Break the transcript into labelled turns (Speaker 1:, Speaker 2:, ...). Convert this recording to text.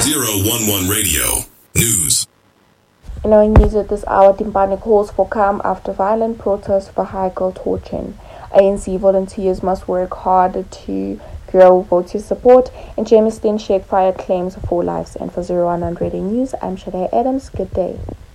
Speaker 1: 011 Radio News.
Speaker 2: In our news at this hour, Timpane calls for calm after violent protests for vehicle torching. ANC volunteers must work harder to grow voter support, and Jamestown Sheikh fired claims of 4 lives. And for 011 Radio News, I'm Shade Adams. Good day.